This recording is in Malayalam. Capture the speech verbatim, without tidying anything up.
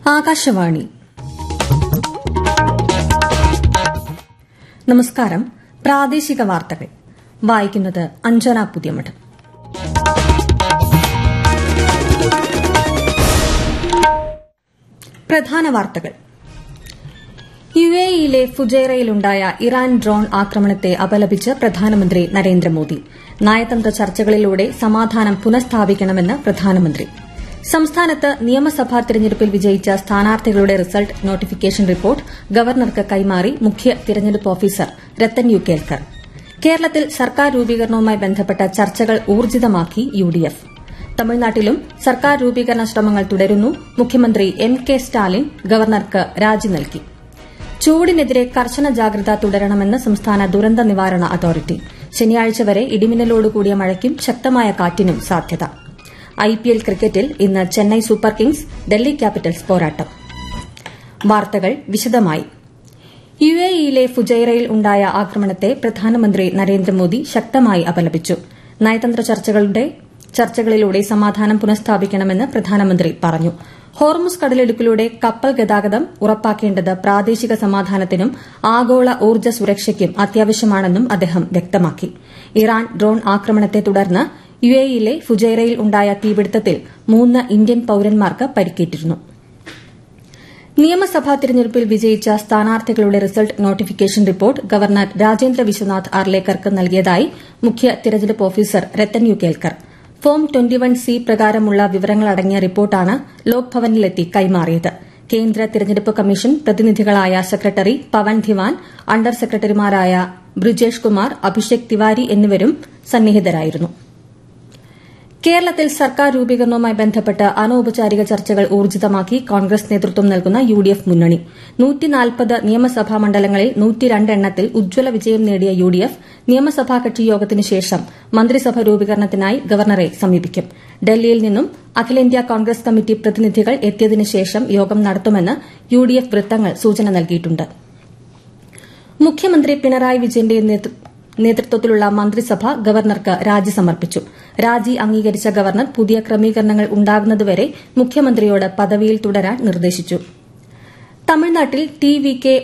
ആകാശവാണി. നമസ്കാരം. പ്രാദേശിക വാർത്തകൾ വായിക്കുന്നത് അഞ്ജന പുതിയമഠം. പ്രധാന വാർത്തകൾ. യു എ ഇയിലെ ഫുജൈറയിലുണ്ടായ ഇറാൻ ഡ്രോൺ ആക്രമണത്തെ അപലപിച്ച് പ്രധാനമന്ത്രി നരേന്ദ്രമോദി. നയതന്ത്ര ചർച്ചകളിലൂടെ സമാധാനം പുനഃസ്ഥാപിക്കണമെന്ന് പ്രധാനമന്ത്രി. സംസ്ഥാനത്ത് നിയമസഭാ തെരഞ്ഞെടുപ്പിൽ വിജയിച്ച സ്ഥാനാർത്ഥികളുടെ റിസൾട്ട് നോട്ടിഫിക്കേഷൻ റിപ്പോർട്ട് ഗവർണർക്ക് കൈമാറി മുഖ്യ തെരഞ്ഞെടുപ്പ് ഓഫീസർ രത്തൻ യു കേൽക്കർ. കേരളത്തിൽ സർക്കാർ രൂപീകരണവുമായി ബന്ധപ്പെട്ട ചർച്ചകൾ ഊർജിതമാക്കി യു ഡി എഫ്. തമിഴ്നാട്ടിലും സർക്കാർ രൂപീകരണ ശ്രമങ്ങൾ തുടരുന്നു. മുഖ്യമന്ത്രി എം കെ സ്റ്റാലിൻ ഗവർണർക്ക് രാജി നൽകി. ചൂടിനെതിരെ കർശന ജാഗ്രത തുടരണമെന്ന് സംസ്ഥാന ദുരന്ത നിവാരണ അതോറിറ്റി. ശനിയാഴ്ച വരെ ഇടിമിന്നലോടുകൂടിയ മഴയ്ക്കും ശക്തമായ കാറ്റിനും സാധ്യത. ഐപിഎൽ ക്രിക്കറ്റിൽ ഇന്ന് Chennai super Kings Delhi Capitals പോരാട്ടം. വാർത്തകൾ വിശദമായി. യു എ ഇയിലെ ഫുജൈറയിൽ ഉണ്ടായ ആക്രമണത്തെ പ്രധാനമന്ത്രി നരേന്ദ്രമോദി ശക്തമായി അപലപിച്ചു. നയതന്ത്ര ചർച്ചകളിലൂടെ സമാധാനം പുനഃസ്ഥാപിക്കണമെന്ന് പ്രധാനമന്ത്രി പറഞ്ഞു. ഹോർമുസ് കടലിടുക്കിലൂടെ കപ്പൽ ഗതാഗതം ഉറപ്പാക്കേണ്ടത് പ്രാദേശിക സമാധാനത്തിനും ആഗോള ഊർജ്ജ സുരക്ഷയ്ക്കും അത്യാവശ്യമാണെന്നും അദ്ദേഹം വ്യക്തമാക്കി. ഇറാൻ ഡ്രോൺ ആക്രമണത്തെ തുടർന്ന് യു എ ഇയിലെ ഫുജൈറയിൽ ഉണ്ടായ തീപിടുത്തത്തിൽ മൂന്ന് ഇന്ത്യൻ പൌരന്മാർക്ക് പരിക്കേറ്റിരുന്നു. നിയമസഭാ തിരഞ്ഞെടുപ്പിൽ വിജയിച്ച സ്ഥാനാർത്ഥികളുടെ result notification report governor Rajendra Vishwanath ആർലേക്കർക്ക് നൽകിയതായി മുഖ്യ തെരഞ്ഞെടുപ്പ് officer Ratan U Kelkar. Form ഇരുപത്തിയൊന്ന് സി പ്രകാരമുള്ള വിവരങ്ങളടങ്ങിയ റിപ്പോർട്ടാണ് ലോക്ഭവനിലെത്തി കൈമാറിയത്. കേന്ദ്ര തിരഞ്ഞെടുപ്പ് കമ്മീഷൻ പ്രതിനിധികളായ സെക്രട്ടറി പവൻ ധിവാൻ, അണ്ടർ സെക്രട്ടറിമാരായ ബ്രിജേഷ് കുമാർ, അഭിഷേക് തിവാരി എന്നിവരും സന്നിഹിതരായിരുന്നു. കേരളത്തിൽ സർക്കാർ രൂപീകരണവുമായി ബന്ധപ്പെട്ട് അനൌപചാരിക ചർച്ചകൾ ഊർജിതമാക്കി കോൺഗ്രസ് നേതൃത്വം നൽകുന്ന യു ഡി എഫ് മുന്നണി. നൂറ്റിനാൽപ്പത് നിയമസഭാ മണ്ഡലങ്ങളിൽ നൂറ്റിരണ്ട് എണ്ണത്തിൽ ഉജ്ജ്വല വിജയം നേടിയ യു ഡി എഫ് നിയമസഭാ കക്ഷി യോഗത്തിന് ശേഷം മന്ത്രിസഭ രൂപീകരണത്തിനായി ഗവർണറെ സമീപിക്കും. ഡൽഹിയിൽ നിന്നും അഖിലേന്ത്യാ കോൺഗ്രസ് കമ്മിറ്റി പ്രതിനിധികൾ എത്തിയതിനു ശേഷം യോഗം നടത്തുമെന്ന് യു ഡി എഫ് വൃത്തങ്ങൾ സൂചന നൽകിയിട്ടുണ്ട്. മുഖ്യമന്ത്രി പിണറായി വിജയന്റെ നേതൃത്വത്തിലുള്ള മന്ത്രിസഭ ഗവർണർക്ക് രാജി സമർപ്പിച്ചു. രാജി അംഗീകരിച്ച ഗവർണർ പുതിയ ക്രമീകരണങ്ങൾ ഉണ്ടാകുന്നതുവരെ മുഖ്യമന്ത്രിയോട് പദവിയിൽ തുടരാൻ നിർദ്ദേശിച്ചു. തമിഴ്നാട്ടിൽ ടി വി കെ